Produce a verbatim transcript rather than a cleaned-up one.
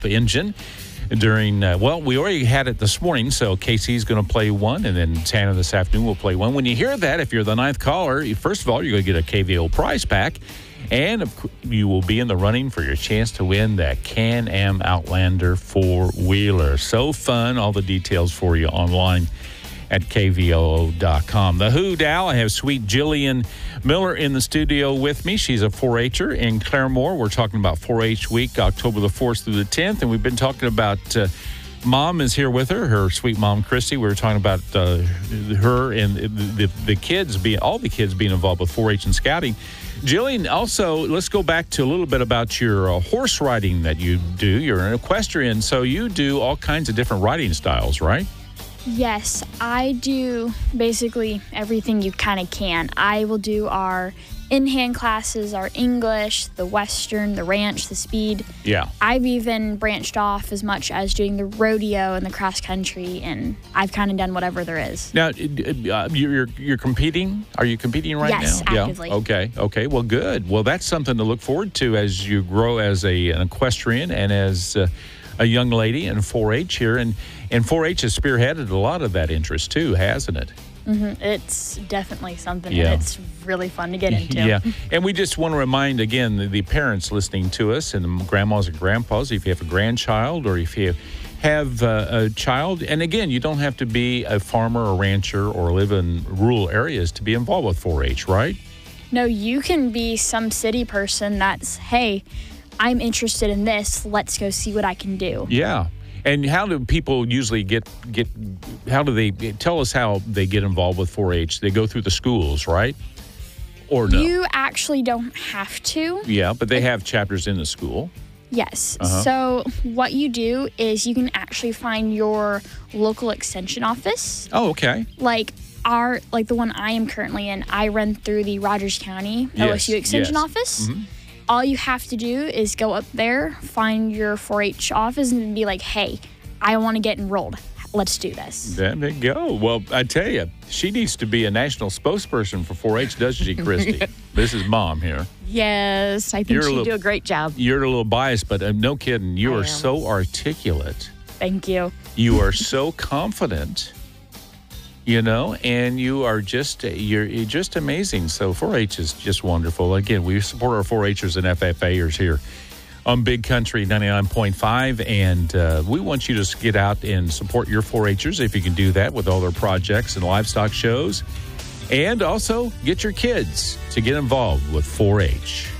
engine during, uh, well, we already had it this morning, so Casey's going to play one, and then Tanner this afternoon will play one. When you hear that, if you're the ninth caller, first of all, you're going to get a K V O prize pack, and you will be in the running for your chance to win that Can-Am Outlander four-wheeler. So fun. All the details for you online at K V O O dot com. The Who Dow, I have sweet Jillian Miller in the studio with me. She's a four H-er in Claremore. We're talking about four H week, October the fourth through the tenth, and we've been talking about uh, Mom is here with her, her sweet mom, Christy. We were talking about uh, her and the, the kids, being all the kids being involved with four H and scouting. Jillian, also, let's go back to a little bit about your uh, horse riding that you do. You're an equestrian, so you do all kinds of different riding styles, right? Yes, I do basically everything you kind of can. I will do our in-hand classes, our English, the Western, the ranch, the speed. Yeah. I've even branched off as much as doing the rodeo and the cross country, and I've kind of done whatever there is. Now, uh, you're you're competing? Are you competing right yes, now? Yes, actively. Yeah. Okay. Okay. Well, good. Well, that's something to look forward to as you grow as a an equestrian and as uh, a young lady in four H here, and and four H has spearheaded a lot of that interest too, hasn't it? Mm-hmm. It's definitely something, yeah. and it's really fun to get into. Yeah, and we just want to remind again the, the parents listening to us, and the grandmas and grandpas, if you have a grandchild or if you have uh, a child, and again, you don't have to be a farmer or rancher or live in rural areas to be involved with four H, right? No, you can be some city person that's, hey, I'm interested in this. Let's go see what I can do. Yeah. And how do people usually get, get how do they, tell us how they get involved with four H? They go through the schools, right? Or no? You actually don't have to. Yeah, but they have chapters in the school. Yes. Uh-huh. So what you do is you can actually find your local extension office. Oh, okay. Like our, like the one I am currently in, I run through the Rogers County yes. O S U extension yes. office. Mm-hmm. All you have to do is go up there, find your four H office, and be like, hey, I want to get enrolled. Let's do this. There you go. Well, I tell you, she needs to be a national spokesperson for four H, doesn't she, Christy? This is Mom here. Yes, I think she'd do a great job. You're a little biased, but uh, no kidding. You I are am. so articulate. Thank you. You are so confident. You know, and you are just, you're, you're just amazing. So four H is just wonderful. Again, we support our four H'ers and F F A'ers here on Big Country ninety-nine point five. And uh, we want you to get out and support your four H'ers if you can do that with all their projects and livestock shows. And also get your kids to get involved with four H.